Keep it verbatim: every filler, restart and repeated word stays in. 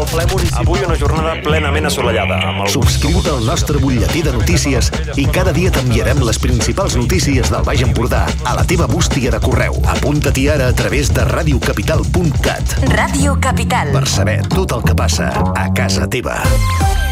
ple municipal. Avui una jornada plenament assolellada. Subscriu-te al nostre butlletí de notícies i cada dia t'enviarem les principals notícies del Baix Empordà a la teva bústia de correu. Apunta-t'hi ara a través de ràdio capital punt cat. Ràdio Capital. Per saber tot el que passa a casa teva.